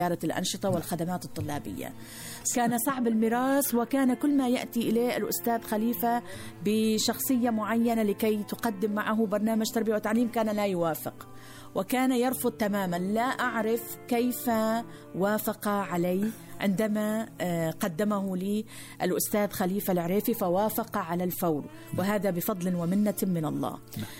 الأنشطة والخدمات الطلابية. كان صعب المراس، وكان كل ما يأتي إليه الأستاذ خليفة بشخصية معينة لكي تقدم معه برنامج تربية وتعليم كان لا يوافق، وكان يرفض تماما. لا أعرف كيف وافق علي عندما قدمه لي الأستاذ خليفة العريفي، فوافق على الفور، وهذا بفضل ومنة من الله.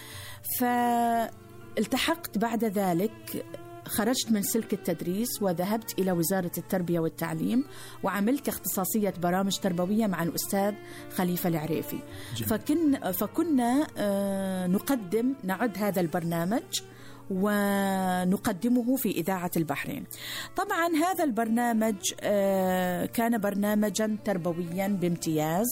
فالتحقت بعد ذلك، خرجت من سلك التدريس وذهبت إلى وزارة التربية والتعليم، وعملت اختصاصية برامج تربوية مع الأستاذ خليفة العريفي. فكنا نعد هذا البرنامج ونقدمه في إذاعة البحرين. طبعا هذا البرنامج كان برنامجا تربويا بامتياز.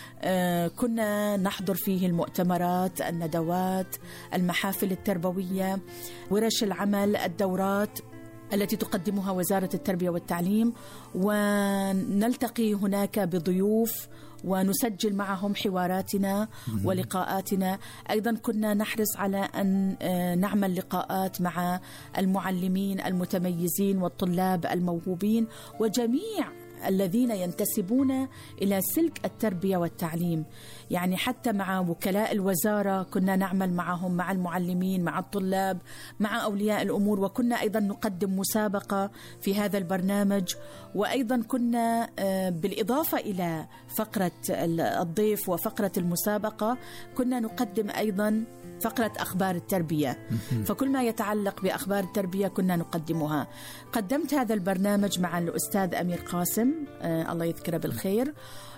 كنا نحضر فيه المؤتمرات، الندوات، المحافل التربوية، ورش العمل، الدورات التي تقدمها وزارة التربية والتعليم، ونلتقي هناك بضيوف ونسجل معهم حواراتنا ولقاءاتنا. أيضا كنا نحرص على أن نعمل لقاءات مع المعلمين المتميزين والطلاب الموهوبين وجميع الذين ينتسبون إلى سلك التربية والتعليم. يعني حتى مع وكلاء الوزارة كنا نعمل معهم، مع المعلمين، مع الطلاب، مع أولياء الأمور. وكنا أيضا نقدم مسابقة في هذا البرنامج. وأيضا كنا بالإضافة إلى فقرة الضيف وفقرة المسابقة كنا نقدم أيضا فقرة أخبار التربية. فكل ما يتعلق بأخبار التربية كنا نقدمها. قدمت هذا البرنامج مع الأستاذ أمير قاسم، الله يذكره بالخير.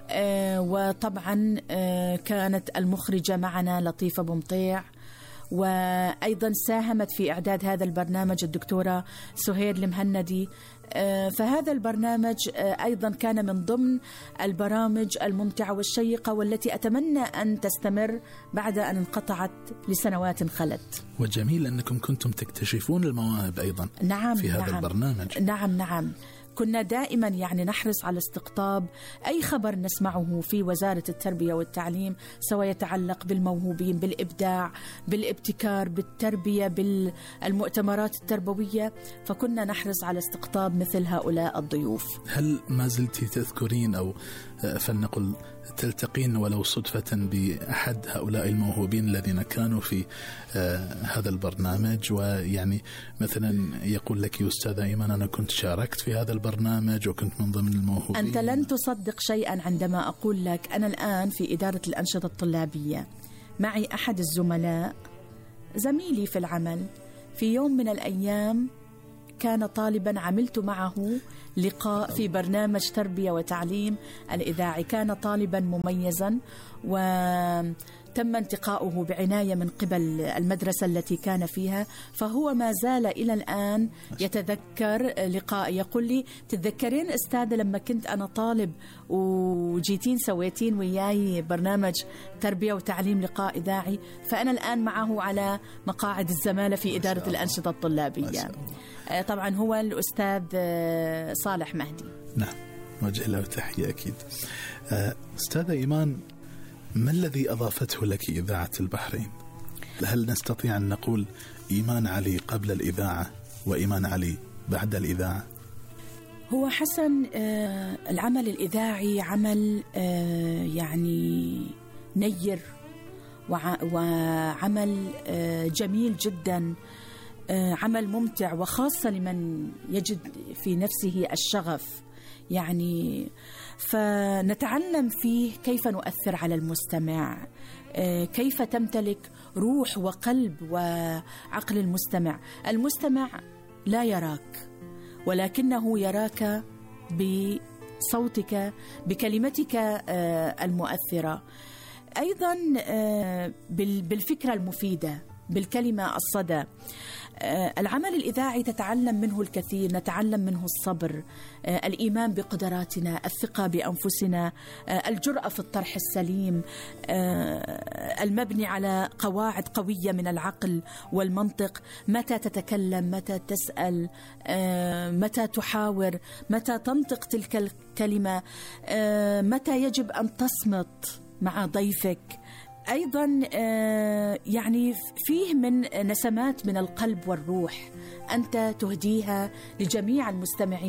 وطبعا كانت المخرجة معنا لطيفة بمطيع، وأيضا ساهمت في إعداد هذا البرنامج الدكتورة سهير المهندي. فهذا البرنامج أيضا كان من ضمن البرامج الممتعة والشيقة، والتي أتمنى أن تستمر بعد أن انقطعت لسنوات خلت. وجميل أنكم كنتم تكتشفون المواهب أيضا. نعم، في هذا البرنامج. نعم. كنا دائما نحرص على استقطاب أي خبر نسمعه في وزارة التربية والتعليم، سواء يتعلق بالموهوبين، بالإبداع، بالابتكار، بالتربية، بالمؤتمرات التربوية. فكنا نحرص على استقطاب مثل هؤلاء الضيوف. هل ما زلت تذكرين أو فلنقل تلتقين ولو صدفة بأحد هؤلاء الموهوبين الذين كانوا في هذا البرنامج، ويعني مثلا يقول لك أستاذة إيمان أنا كنت شاركت في هذا البرنامج وكنت من ضمن الموهوبين؟ أنت لن تصدق شيئا عندما أقول لك أنا الآن في إدارة الأنشطة الطلابية، معي أحد الزملاء زميلي في العمل، في يوم من الأيام كان طالبا عملت معه لقاء في برنامج تربية وتعليم الإذاعي. كان طالبا مميزا، وتم انتقاؤه بعناية من قبل المدرسة التي كان فيها. فهو ما زال إلى الآن يتذكر لقاء، يقول لي تتذكرين أستاذة لما كنت أنا طالب وجيتين سويتين وياي برنامج تربية وتعليم لقاء إذاعي؟ فأنا الآن معه على مقاعد الزمالة في إدارة الأنشطة الطلابية. طبعا هو الأستاذ صالح مهدي. نعم، وجه له تحية أكيد. أستاذة إيمان، ما الذي أضافته لك إذاعة البحرين؟ هل نستطيع أن نقول إيمان علي قبل الإذاعة وإيمان علي بعد الإذاعة؟ هو حسن، العمل الإذاعي عمل يعني نير وعمل جميل جدا، عمل ممتع، وخاصة لمن يجد في نفسه الشغف. يعني فنتعلم فيه كيف نؤثر على المستمع، كيف تمتلك روح وقلب وعقل المستمع. المستمع لا يراك، ولكنه يراك بصوتك، بكلمتك المؤثرة، أيضا بالفكرة المفيدة، بالكلمة الصدى. العمل الإذاعي تتعلم منه الكثير، نتعلم منه الصبر، الإيمان بقدراتنا، الثقة بأنفسنا، الجرأة في الطرح السليم، المبني على قواعد قوية من العقل والمنطق. متى تتكلم، متى تسأل، متى تحاور، متى تنطق تلك الكلمة، متى يجب أن تصمت مع ضيفك. أيضا يعني فيه من نسمات من القلب والروح أنت تهديها لجميع المستمعين